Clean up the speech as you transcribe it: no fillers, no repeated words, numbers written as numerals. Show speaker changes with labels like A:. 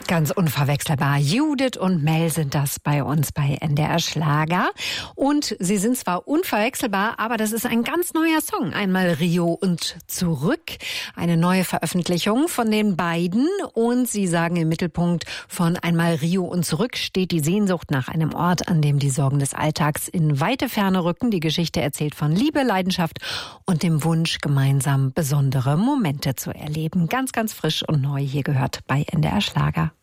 A: Ganz unverwechselbar. Judith und Mel sind das bei uns bei NDR Schlager. Und sie sind zwar unverwechselbar, aber das ist ein ganz neuer Song. Einmal Rio und zurück. Eine neue Veröffentlichung von den beiden. Und sie sagen, im Mittelpunkt von Einmal Rio und zurück steht die Sehnsucht nach einem Ort, an dem die Sorgen des Alltags in weite Ferne rücken. Die Geschichte erzählt von Liebe, Leidenschaft und dem Wunsch, gemeinsam besondere Momente zu erleben. Ganz, ganz frisch und neu hier gehört bei NDR Schlager.